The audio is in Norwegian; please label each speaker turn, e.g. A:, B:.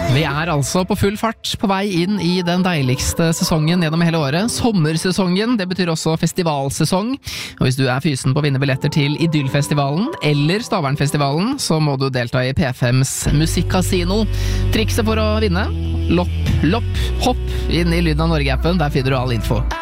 A: Vi altså på full fart på vei inn i den deiligste sesongen gjennom hele året. Sommersesongen, det betyr også festivalsesong. Og hvis du fysen på å vinne billetter til Idyllfestivalen eller Stavernfestivalen, så må du delta i P5s Musikkasino. Trikset for å vinne? Lopp, hopp inn i Lyden av Norge-appen, der finner du all info.